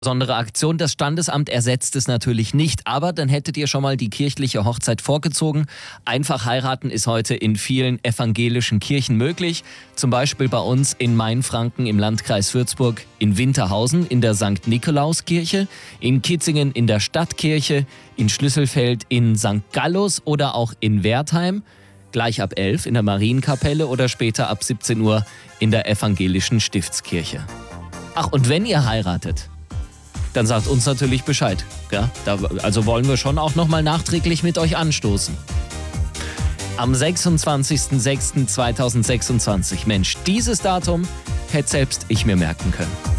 Besondere Aktion, das Standesamt ersetzt es natürlich nicht, aber dann hättet ihr schon mal die kirchliche Hochzeit vorgezogen. Einfach heiraten ist heute in vielen evangelischen Kirchen möglich, zum Beispiel bei uns in Mainfranken im Landkreis Würzburg, in Winterhausen in der St. Nikolauskirche, in Kitzingen in der Stadtkirche, in Schlüsselfeld in St. Gallus oder auch in Wertheim, gleich ab 11 in der Marienkapelle oder später ab 17 Uhr in der evangelischen Stiftskirche. Ach, und wenn ihr heiratet, dann sagt uns natürlich Bescheid. Ja? Also wollen wir schon auch nochmal nachträglich mit euch anstoßen. Am 26.06.2026. Mensch, dieses Datum hätte selbst ich mir merken können.